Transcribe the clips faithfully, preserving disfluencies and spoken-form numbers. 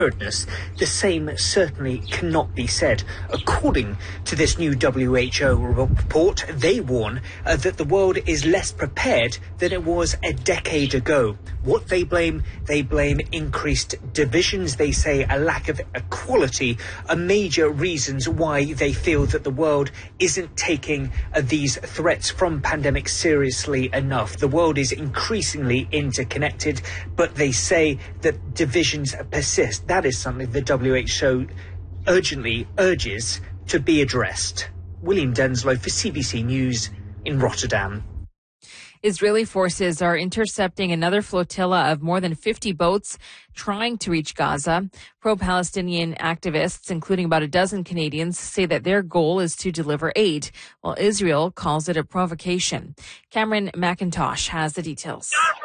preparedness, the same certainly cannot be said. According to this new W H O report, they warn uh, that the world is less prepared than it was a decade ago. What they blame? They blame increased divisions. They say a lack of equality are major reasons why they feel that the world isn't taking uh, these threats from pandemics seriously enough. The world is increasingly interconnected, but they say that divisions persist. That is something the W H O urgently urges to be addressed. William Denslow for C B C News in Rotterdam. Israeli forces are intercepting another flotilla of more than fifty boats trying to reach Gaza. Pro-Palestinian activists, including about a dozen Canadians, say that their goal is to deliver aid, while Israel calls it a provocation. Cameron McIntosh has the details.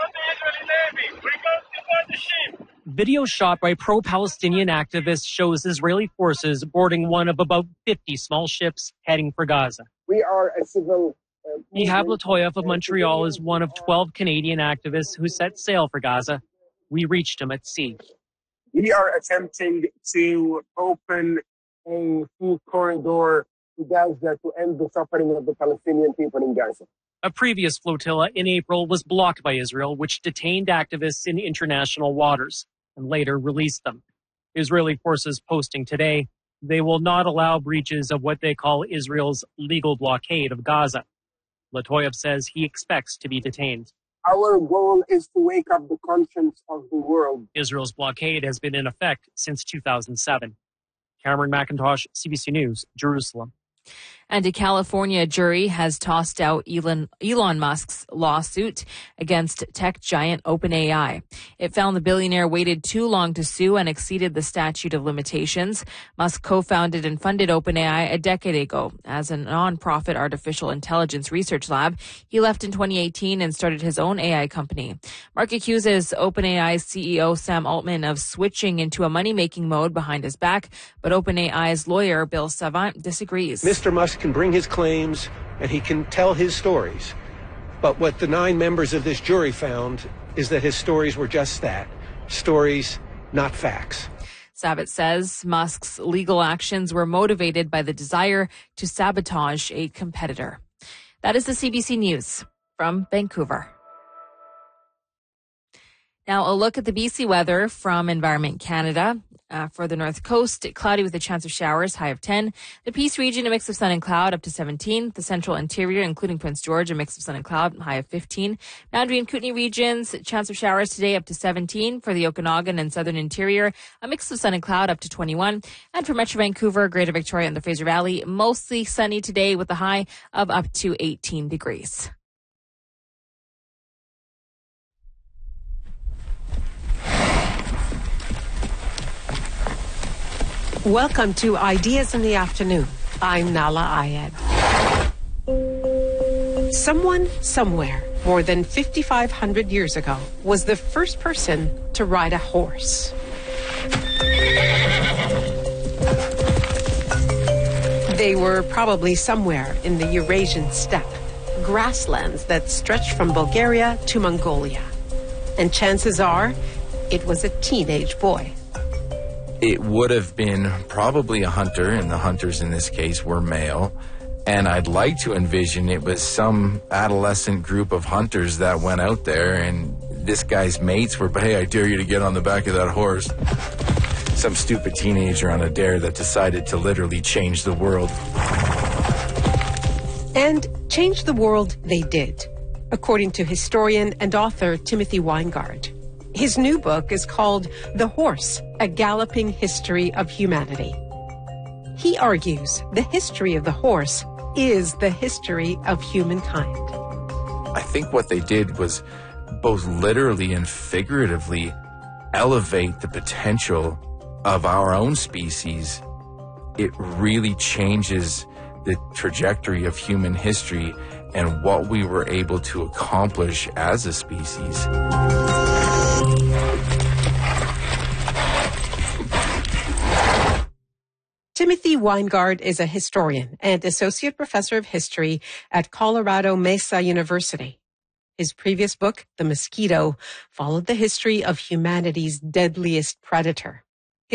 Video shot by pro-Palestinian activists shows Israeli forces boarding one of about fifty small ships heading for Gaza. We are a civil... Uh, Ihab Latoyev of Montreal is one of twelve Canadian activists who set sail for Gaza. We reached him at sea. We are attempting to open a full corridor to Gaza to end the suffering of the Palestinian people in Gaza. A previous flotilla in April was blocked by Israel, which detained activists in international waters and later released them. Israeli forces posting today, they will not allow breaches of what they call Israel's legal blockade of Gaza. Latoyev says he expects to be detained. Our goal is to wake up the conscience of the world. Israel's blockade has been in effect since two thousand seven. Cameron McIntosh, C B C News, Jerusalem. And a California jury has tossed out Elon, Elon Musk's lawsuit against tech giant OpenAI. It found the billionaire waited too long to sue and exceeded the statute of limitations. Musk co-founded and funded OpenAI a decade ago as a non-profit artificial intelligence research lab. He left in twenty eighteen and started his own A I company. Mark accuses OpenAI's C E O Sam Altman of switching into a money-making mode behind his back, but OpenAI's lawyer Bill Savant disagrees. Mister Musk can bring his claims and he can tell his stories. But what the nine members of this jury found is that his stories were just that, stories, not facts. Savant says Musk's legal actions were motivated by the desire to sabotage a competitor. That is the C B C News from Vancouver. Now, a look at the B C weather from Environment Canada. Uh, for the North Coast, cloudy with a chance of showers, high of ten. The Peace region, a mix of sun and cloud, up to seventeen. The Central Interior, including Prince George, a mix of sun and cloud, high of fifteen. Boundary and Kootenay regions, chance of showers today, up to seventeen. For the Okanagan and Southern Interior, a mix of sun and cloud, up to twenty-one. And for Metro Vancouver, Greater Victoria, and the Fraser Valley, mostly sunny today with a high of up to eighteen degrees. Welcome to Ideas in the Afternoon. I'm Nala Ayed. Someone, somewhere, more than fifty-five hundred years ago, was the first person to ride a horse. They were probably somewhere in the Eurasian steppe, grasslands that stretched from Bulgaria to Mongolia. And chances are, it was a teenage boy. It would have been probably a hunter, and the hunters in this case were male. And I'd like to envision it was some adolescent group of hunters that went out there, and this guy's mates were, hey, I dare you to get on the back of that horse. Some stupid teenager on a dare that decided to literally change the world. And change the world they did, according to historian and author Timothy Weingard. His new book is called The Horse, A Galloping History of Humanity. He argues the history of the horse is the history of humankind. I think what they did was both literally and figuratively elevate the potential of our own species. It really changes the trajectory of human history and what we were able to accomplish as a species. Timothy Weingard is a historian and associate professor of history at Colorado Mesa University. His previous book, The Mosquito, followed the history of humanity's deadliest predator.